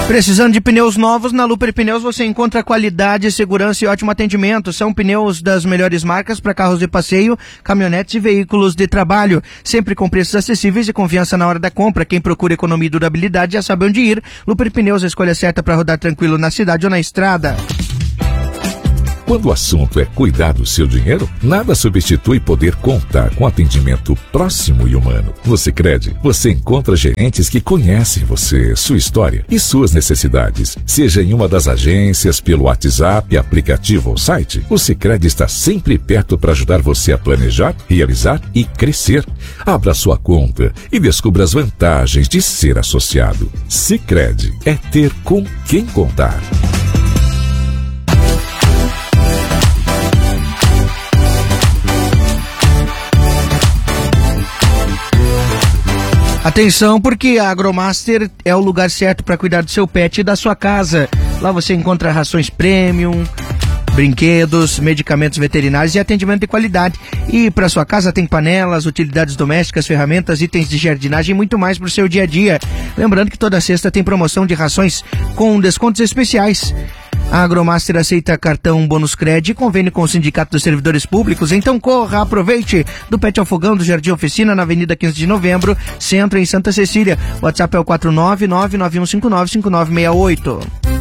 Precisando de pneus novos? Na Luper Pneus você encontra qualidade, segurança e ótimo atendimento. São pneus das melhores marcas para carros de passeio, caminhonetes e veículos de trabalho. Sempre com preços acessíveis e confiança na hora da compra. Quem procura economia e durabilidade já sabe onde ir. Luper Pneus, a escolha certa para rodar tranquilo na cidade ou na estrada. Quando o assunto é cuidar do seu dinheiro, nada substitui poder contar com atendimento próximo e humano. No Sicredi, você encontra gerentes que conhecem você, sua história e suas necessidades. Seja em uma das agências, pelo WhatsApp, aplicativo ou site, o Sicredi está sempre perto para ajudar você a planejar, realizar e crescer. Abra sua conta e descubra as vantagens de ser associado. Sicredi é ter com quem contar. Atenção, porque a Agromaster é o lugar certo para cuidar do seu pet e da sua casa. Lá você encontra rações premium, brinquedos, medicamentos veterinários e atendimento de qualidade. E para sua casa tem panelas, utilidades domésticas, ferramentas, itens de jardinagem e muito mais para o seu dia a dia. Lembrando que toda sexta tem promoção de rações com descontos especiais. A Agromaster aceita cartão Bônus Cred e convênio com o Sindicato dos Servidores Públicos. Então corra, aproveite. Do Pet ao Fogão, do Jardim Oficina, na Avenida 15 de Novembro, Centro, em Santa Cecília. O WhatsApp é o 49991595968.